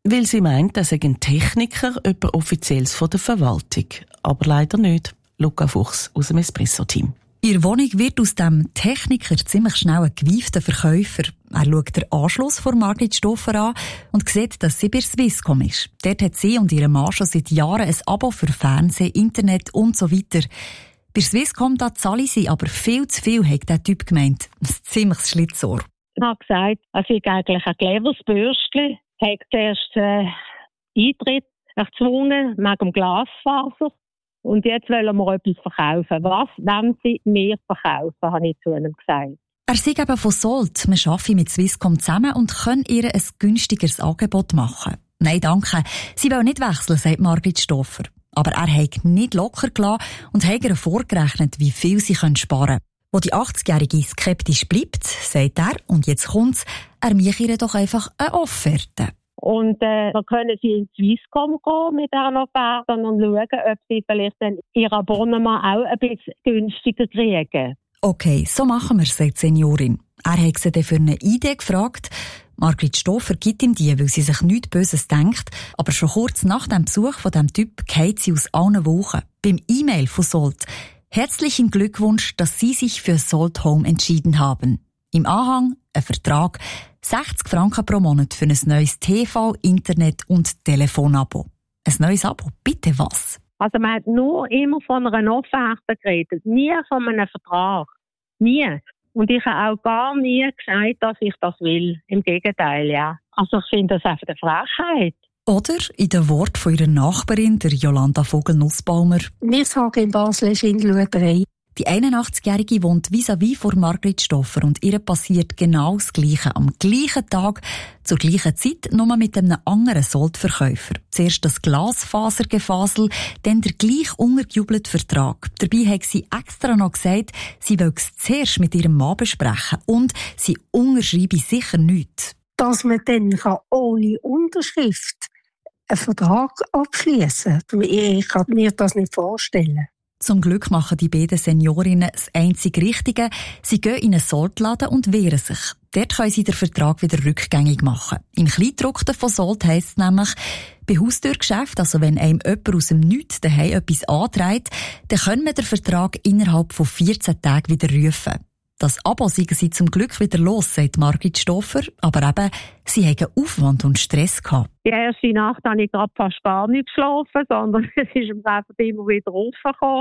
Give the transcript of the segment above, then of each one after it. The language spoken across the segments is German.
weil sie meint, dass ein Techniker jemand Offizielles von der Verwaltung. Aber leider nicht. Luca Fuchs aus dem Espresso-Team. In der Wohnung wird aus dem Techniker ziemlich schnell ein gewiefter Verkäufer. Er schaut den Anschluss von Margrit Stoffer an und sieht, dass sie bei Swisscom ist. Dort hat sie und ihr Mann schon seit Jahren ein Abo für Fernsehen, Internet und so weiter. Bei Swisscom da zahle sie aber viel zu viel, hat der Typ gemeint. Ein ziemliches Schlitzohr. Ich habe gesagt, es ist eigentlich ein cleveres Bürstchen. Ich habe zuerst Eintritt erzwungen wegen dem Glasfaser. Und jetzt wollen wir etwas verkaufen. Was wollen Sie mir verkaufen, habe ich zu ihm gesagt. Er sagt eben von Sold. Man arbeite mit Swisscom zusammen und können ihr ein günstigeres Angebot machen. Nein, danke. Sie will nicht wechseln, sagt Margrit Stoffer. Aber er hat nicht locker gelassen und hat ihr vorgerechnet, wie viel sie sparen können. Wo die 80-Jährige skeptisch bleibt, sagt er, und jetzt kommt's, er mache ihr doch einfach eine Offerte. Und dann können Sie in Swisscom gehen mit dieser Offerte und schauen, ob Sie vielleicht dann Ihr Abonnement auch ein bisschen günstiger kriegen. Okay, so machen wir es, sagt die Seniorin. Er hat sie dann für eine Idee gefragt. Margrit Stoffer gibt ihm die, weil sie sich nichts Böses denkt. Aber schon kurz nach dem Besuch von diesem Typ geht sie aus allen Wochen. Beim E-Mail von Sold. Herzlichen Glückwunsch, dass Sie sich für Sold Home entschieden haben. Im Anhang ein Vertrag, 60 Franken pro Monat für ein neues TV, Internet und Telefonabo. Ein neues Abo, bitte was? Also man hat nur immer von einer Offerte geredet, nie von einem Vertrag. Nie. Und ich habe auch gar nie gesagt, dass ich das will. Im Gegenteil, ja. Also ich finde das einfach eine Frechheit. Oder in den Worten von ihrer Nachbarin, der Jolanda Vogel-Nussbaumer. Wir sagen in Basel Schindeluderei. Die 81-Jährige wohnt vis-à-vis von Margrit Stoffer und ihr passiert genau das Gleiche. Am gleichen Tag, zur gleichen Zeit, nur mit einem anderen Soldverkäufer. Zuerst das Glasfasergefasel, dann der gleich untergejubelte Vertrag. Dabei hat sie extra noch gesagt, sie will es zuerst mit ihrem Mann besprechen und sie unterschreibe sicher nichts. Dass man dann ohne Unterschrift einen Vertrag abschließen kann. Ich kann mir das nicht vorstellen. Zum Glück machen die beiden Seniorinnen das einzig Richtige. Sie gehen in einen Sold-Laden und wehren sich. Dort können sie den Vertrag wieder rückgängig machen. Im Kleingedruckten von Sold heisst es nämlich, bei Haustürgeschäft, also wenn einem jemand aus dem Nichts daheim etwas anträgt, dann können wir den Vertrag innerhalb von 14 Tagen wieder rufen. Das Abo seien sie zum Glück wieder los, sagt Margrit Stoffer. Aber eben, sie hatten Aufwand und Stress gehabt. Die erste Nacht habe ich gerade fast gar nicht geschlafen, sondern es ist einfach immer wieder rausgekommen.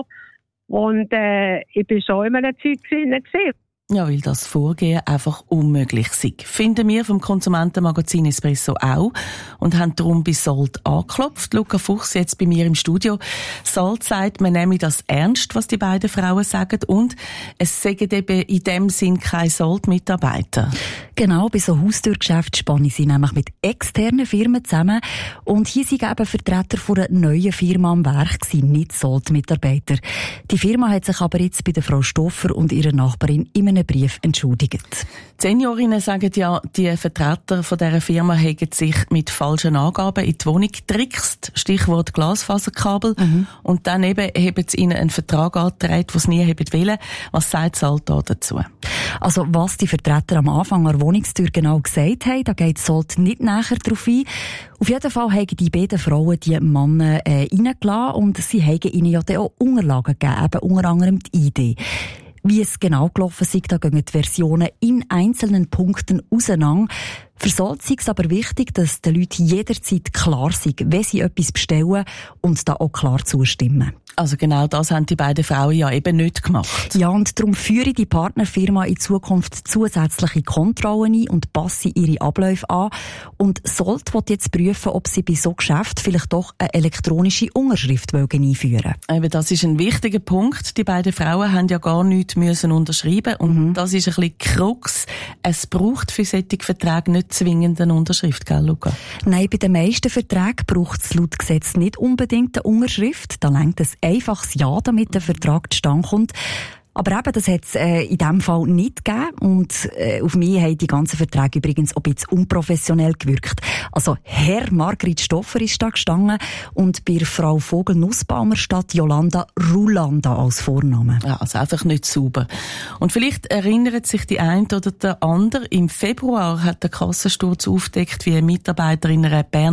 Und ich war schon in einem Zeitsinne. Ja, weil das Vorgehen einfach unmöglich ist. Finden wir vom Konsumentenmagazin Espresso auch und haben darum bei Sold angeklopft. Luca Fuchs jetzt bei mir im Studio. Sold sagt, man nehme das ernst, was die beiden Frauen sagen, und es sagen eben in dem Sinn keine Sold-Mitarbeiter. Genau, bei so Haustürgeschäften spannen sie nämlich mit externen Firmen zusammen. Und hier sind eben Vertreter von einer neuen Firma am Werk gewesen, nicht Sold-Mitarbeiter. Die Firma hat sich aber jetzt bei der Frau Stoffer und ihrer Nachbarin in einem Brief entschuldigt. Die Seniorinnen sagen ja, die Vertreter von dieser Firma haben sich mit falschen Angaben in die Wohnung getrickst. Stichwort Glasfaserkabel. Und dann eben haben sie ihnen einen Vertrag angetragen, den sie nie wollen. Was sagt Sold da dazu? Also, was die Vertreter am Anfang an der Wohnungstür genau gesagt haben, da geht Sold nicht näher drauf ein. Auf jeden Fall haben die beiden Frauen die Männer reingelassen und sie haben ihnen ja dann auch Unterlagen gegeben, eben unter anderem die Idee. Wie es genau gelaufen ist, da gehen die Versionen in einzelnen Punkten auseinander. Für Sold ist es aber wichtig, dass den Leuten jederzeit klar sind, wenn sie etwas bestellen und da auch klar zustimmen. Also genau das haben die beiden Frauen ja eben nicht gemacht. Ja, und darum führe die Partnerfirma in Zukunft zusätzliche Kontrollen ein und passe ihre Abläufe an. Und Sold will jetzt prüfen, ob sie bei so Geschäften vielleicht doch eine elektronische Unterschrift einführen wollen. Eben, das ist ein wichtiger Punkt. Die beiden Frauen haben ja gar nichts müssen unterschreiben. Und das ist ein bisschen Krux. Es braucht für solche Verträge nicht zwingend eine Unterschrift, gell, Luca? Nein, bei den meisten Verträgen braucht es laut Gesetz nicht unbedingt eine Unterschrift. Da reicht ein einfaches Ja, damit der Vertrag zustande kommt. Aber eben, das hat es in diesem Fall nicht gegeben. Und auf mich haben die ganzen Verträge übrigens auch ein bisschen unprofessionell gewirkt. Also Herr Margrit Stoffer ist da gestanden und bei Frau Vogel-Nussbaumer steht Jolanda Rulanda als Vorname. Ja, also einfach nicht sauber. Und vielleicht erinnert sich die eine oder der andere, im Februar hat der Kassensturz aufgedeckt, wie eine Mitarbeiterin in einer Berner